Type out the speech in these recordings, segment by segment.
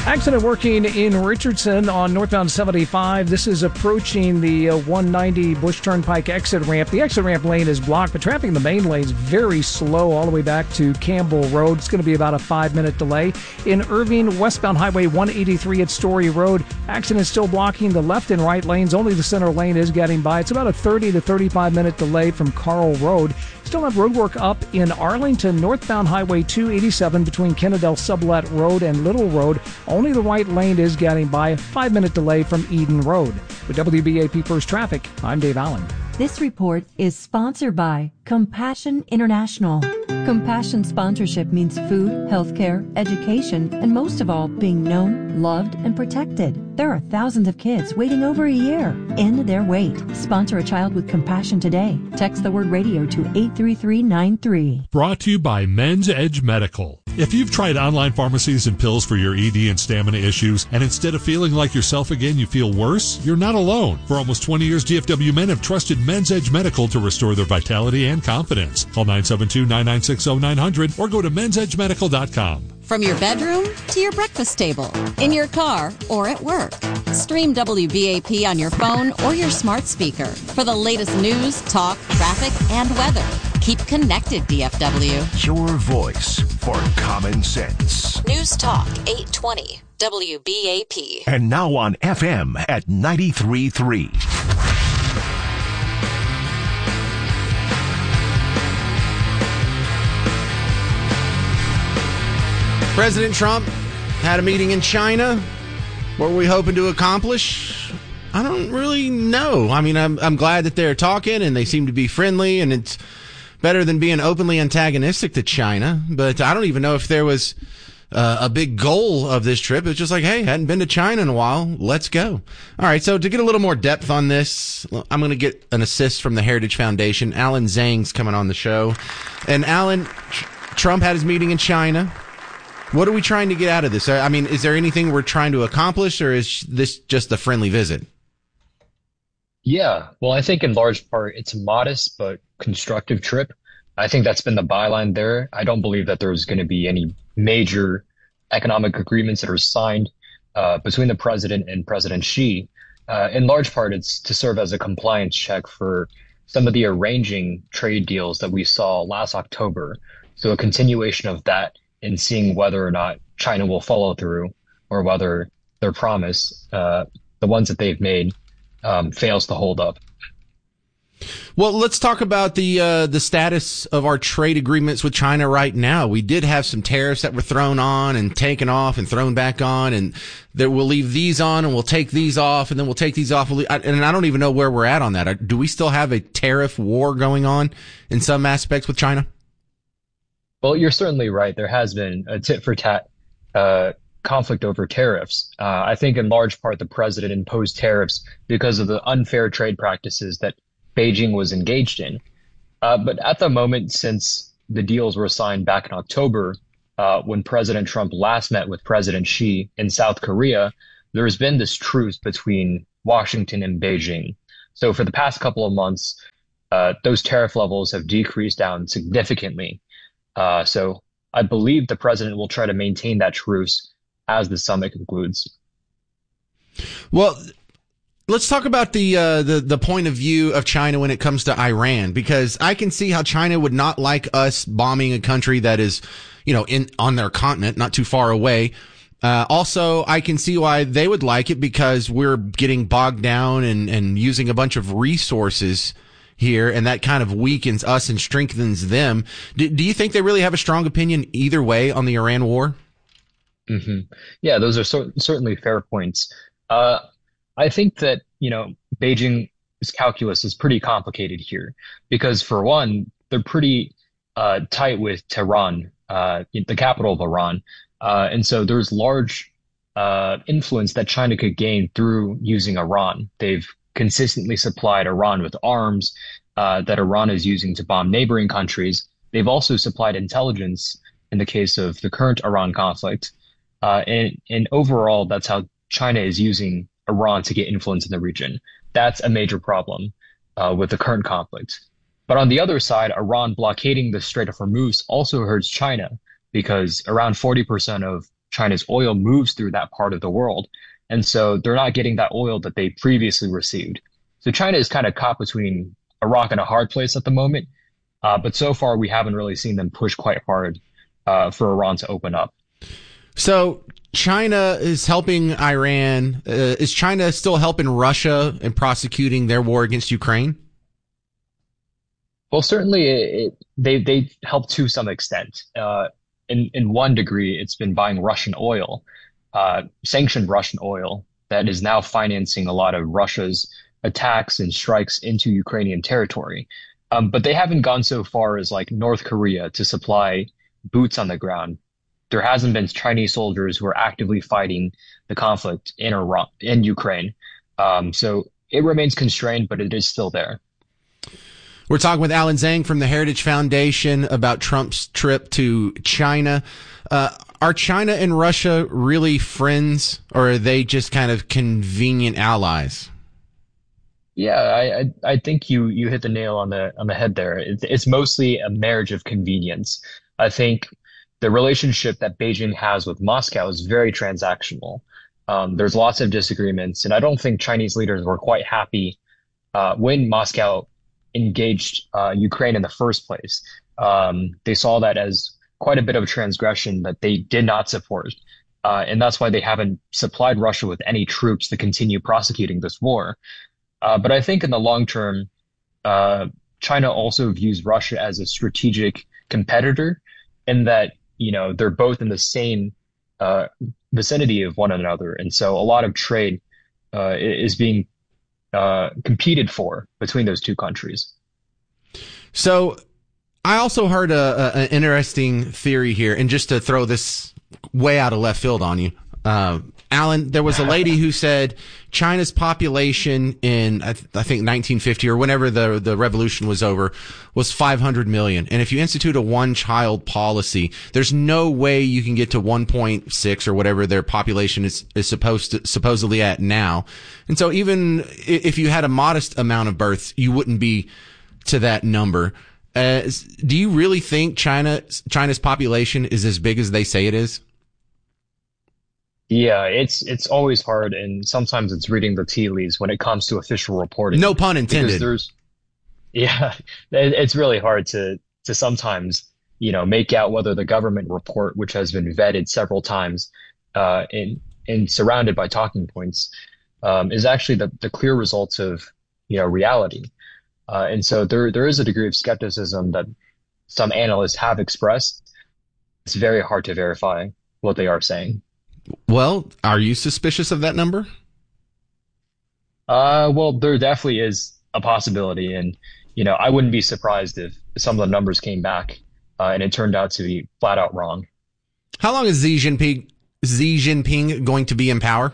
Accident working in Richardson on northbound 75. This is approaching the 190 Bush Turnpike exit ramp. The exit ramp lane is blocked, but traffic in the main lane is very slow all the way back to Campbell Road. It's going to be about a 5-minute delay. In Irving, westbound Highway 183 at Story Road, accident still blocking the left and right lanes. Only the center lane is getting by. It's about a 30 to 35-minute delay from Carl Road. Still have roadwork up in Arlington, northbound Highway 287 between Kennedale Sublet Road and Little Road. Only the right lane is getting by. A 5-minute delay from Eden Road. With WBAP First Traffic, I'm Dave Allen. This report is sponsored by Compassion International. Compassion sponsorship means food, healthcare, education, and most of all, being known, loved, and protected. There are thousands of kids waiting over a year. End their wait. Sponsor a child with compassion today. Text the word radio to 83393. Brought to you by Men's Edge Medical. If you've tried online pharmacies and pills for your ED and stamina issues, and instead of feeling like yourself again, you feel worse, you're not alone. For almost 20 years, DFW men have trusted Men's Edge Medical to restore their vitality and confidence. Call 972-996-0900 or go to mensedgemedical.com. From your bedroom to your breakfast table, in your car, or at work. Stream WBAP on your phone or your smart speaker for the latest news, talk, traffic, and weather. Keep connected, DFW. Your voice for common sense. News Talk 820 WBAP. And now on FM at 93.3. President Trump had a meeting in China. What were we hoping to accomplish? I don't really know. I mean, I'm glad that they're talking and they seem to be friendly, and it's better than being openly antagonistic to China. But I don't even know if there was a big goal of this trip. It's just like, hey, hadn't been to China in a while. Let's go. All right, so to get a little more depth on this, I'm going to get an assist from the Heritage Foundation. Alan Zhang's coming on the show. And Alan, Trump had his meeting in China. What are we trying to get out of this? I mean, is there anything we're trying to accomplish, or is this just a friendly visit? Yeah, well, I think in large part it's a modest but constructive trip. I think that's been the byline there. I don't believe that there's going to be any major economic agreements that are signed between the president and President Xi. In large part, it's to serve as a compliance check for some of the arranging trade deals that we saw last October. So a continuation of that, and seeing whether or not China will follow through, or whether their promise, the ones that they've made, fails to hold up. Well, let's talk about the status of our trade agreements with China right now. We did have some tariffs that were thrown on and taken off and thrown back on, and that we'll leave these on and we'll take these off, and then we'll take these off. And I don't even know where we're at on that. Do we still have a tariff war going on in some aspects with China? Well, you're certainly right. There has been a tit-for-tat conflict over tariffs. I think in large part the president imposed tariffs because of the unfair trade practices that Beijing was engaged in. But at the moment, since the deals were signed back in October, when President Trump last met with President Xi in South Korea, there's been this truce between Washington and Beijing. So for the past couple of months, those tariff levels have decreased down significantly. So I believe the president will try to maintain that truce as the summit concludes. Well, let's talk about the point of view of China when it comes to Iran, because I can see how China would not like us bombing a country that is, on their continent, not too far away. Also, I can see why they would like it, because we're getting bogged down and using a bunch of resources here, and that kind of weakens us and strengthens them. Do you think they really have a strong opinion either way on the Iran war? Mm-hmm. Yeah, those are certainly fair points. I think that, Beijing's calculus is pretty complicated here, because for one, they're pretty tight with Tehran, the capital of Iran. And so there's large influence that China could gain through using Iran. They've consistently supplied Iran with arms that Iran is using to bomb neighboring countries. They've also supplied intelligence in the case of the current Iran conflict. And overall, that's how China is using Iran to get influence in the region. That's a major problem with the current conflict. But on the other side, Iran blockading the Strait of Hormuz also hurts China, because around 40% of China's oil moves through that part of the world. And so they're not getting that oil that they previously received. So China is kind of caught between a rock and a hard place at the moment. But so far, we haven't really seen them push quite hard for Iran to open up. So China is helping Iran. Is China still helping Russia in prosecuting their war against Ukraine? Well, certainly they help to some extent. In one degree, it's been buying Russian oil, sanctioned Russian oil that is now financing a lot of Russia's attacks and strikes into Ukrainian territory. But they haven't gone so far as like North Korea to supply boots on the ground. There hasn't been Chinese soldiers who are actively fighting the conflict in Iran, in Ukraine. So it remains constrained, but it is still there. We're talking with Alan Zhang from the Heritage Foundation about Trump's trip to China. Are China and Russia really friends, or are they just kind of convenient allies? Yeah, I think you hit the nail on the head there. It's mostly a marriage of convenience. I think the relationship that Beijing has with Moscow is very transactional. There's lots of disagreements, and I don't think Chinese leaders were quite happy when Moscow engaged Ukraine in the first place. They saw that as quite a bit of a transgression that they did not support. And that's why they haven't supplied Russia with any troops to continue prosecuting this war. But I think in the long term, China also views Russia as a strategic competitor in that, they're both in the same vicinity of one another. And so a lot of trade is being competed for between those two countries. So I also heard an interesting theory here, and just to throw this way out of left field on you, Alan, there was a lady who said China's population in, I think 1950 or whenever the revolution was over, was 500 million. And if you institute a one-child policy, there's no way you can get to 1.6 or whatever their population is supposedly at now. And so even if you had a modest amount of births, you wouldn't be to that number. Do you really think China's population is as big as they say it is? Yeah, it's always hard, and sometimes it's reading the tea leaves when it comes to official reporting. No pun intended. It's really hard to sometimes, make out whether the government report, which has been vetted several times, and surrounded by talking points, is actually the clear results of, reality. And so there is a degree of skepticism that some analysts have expressed. It's very hard to verify what they are saying. Well, are you suspicious of that number? Well, there definitely is a possibility. And, I wouldn't be surprised if some of the numbers came back and it turned out to be flat out wrong. How long is Xi Jinping going to be in power?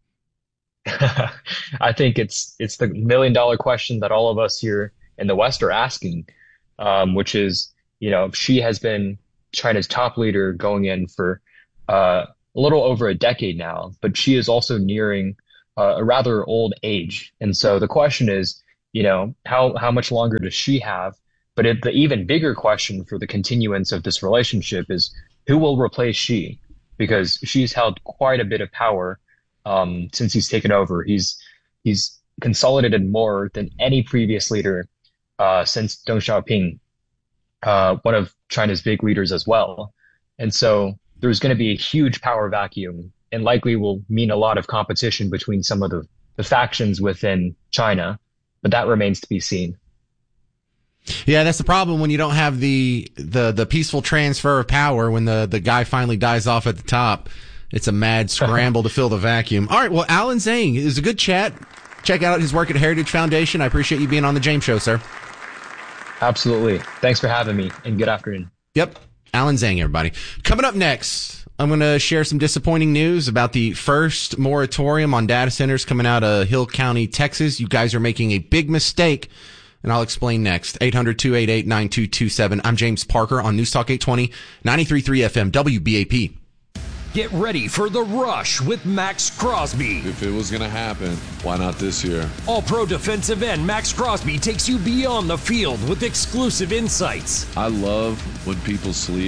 I think it's the $1 million question that all of us here in the West are asking, which is, she has been China's top leader going in for a little over a decade now, but she is also nearing a rather old age. And so the question is, how much longer does she have? But the even bigger question for the continuance of this relationship is who will replace Xi? Because she's held quite a bit of power since he's taken over. He's consolidated more than any previous leader since Deng Xiaoping, one of China's big leaders as well. And so there's going to be a huge power vacuum and likely will mean a lot of competition between some of the factions within China, but that remains to be seen. Yeah, that's the problem when you don't have the peaceful transfer of power. When the guy finally dies off at the top, it's a mad scramble to fill the vacuum. All right, well, Alan Zhang, it was a good chat. Check out his work at Heritage Foundation. I appreciate you being on the James Show, sir. Absolutely. Thanks for having me, and good afternoon. Yep. Alan Zhang, everybody. Coming up next, I'm going to share some disappointing news about the first moratorium on data centers coming out of Hill County, Texas. You guys are making a big mistake, and I'll explain next. 800-288-9227. I'm James Parker on News Talk 820, 93.3 FM, WBAP. Get ready for The Rush with Max Crosby. If it was going to happen, why not this year? All-Pro defensive end Max Crosby takes you beyond the field with exclusive insights. I love when people sleep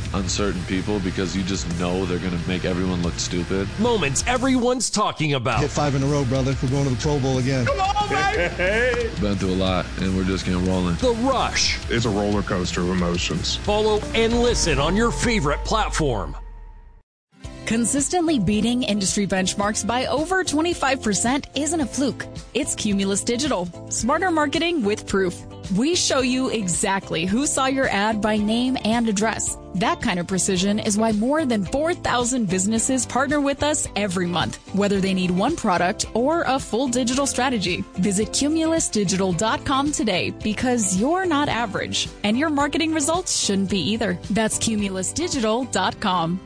uncertain people because you just know they're going to make everyone look stupid. Moments everyone's talking about. Hit 5 in a row, brother. We're going to the Pro Bowl again. Come on, baby! Been through a lot, and we're just getting rolling. The Rush. It's a roller coaster of emotions. Follow and listen on your favorite platform. Consistently beating industry benchmarks by over 25% isn't a fluke. It's Cumulus Digital. Smarter marketing with proof. We show you exactly who saw your ad by name and address. That kind of precision is why more than 4,000 businesses partner with us every month, whether they need one product or a full digital strategy. Visit cumulusdigital.com today because you're not average, and your marketing results shouldn't be either. That's cumulusdigital.com.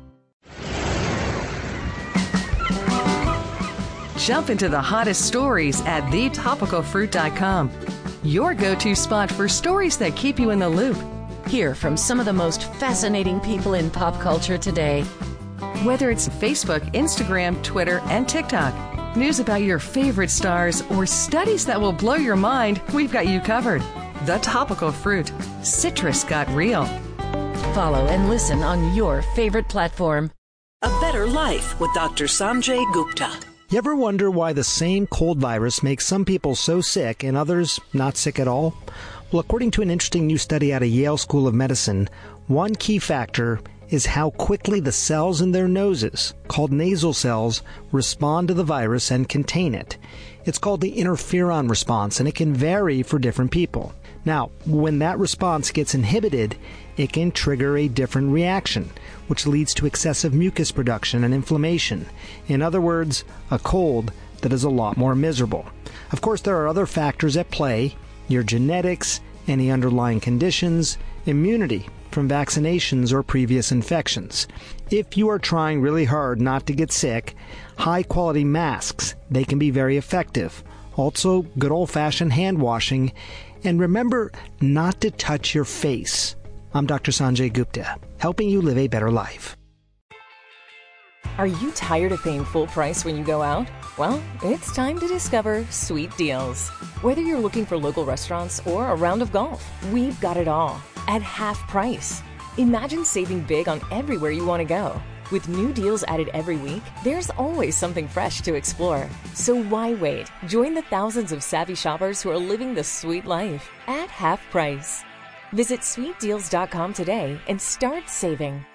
Jump into the hottest stories at thetopicalfruit.com. Your go-to spot for stories that keep you in the loop. Hear from some of the most fascinating people in pop culture today. Whether it's Facebook, Instagram, Twitter, and TikTok, news about your favorite stars, or studies that will blow your mind, we've got you covered. The Topical Fruit. Citrus got real. Follow and listen on your favorite platform. A Better Life with Dr. Sanjay Gupta. You ever wonder why the same cold virus makes some people so sick and others not sick at all? Well, according to an interesting new study out of Yale School of Medicine, one key factor is how quickly the cells in their noses, called nasal cells, respond to the virus and contain it. It's called the interferon response, and it can vary for different people. Now, when that response gets inhibited, it can trigger a different reaction, which leads to excessive mucus production and inflammation. In other words, a cold that is a lot more miserable. Of course, there are other factors at play: your genetics, any underlying conditions, immunity from vaccinations or previous infections. If you are trying really hard not to get sick, high-quality masks, they can be very effective. Also, good old-fashioned hand washing. And remember not to touch your face. I'm Dr. Sanjay Gupta, helping you live a better life. Are you tired of paying full price when you go out? Well, it's time to discover Sweet Deals. Whether you're looking for local restaurants or a round of golf, we've got it all at half price. Imagine saving big on everywhere you want to go. With new deals added every week, there's always something fresh to explore. So why wait? Join the thousands of savvy shoppers who are living the sweet life at half price. Visit sweetdeals.com today and start saving.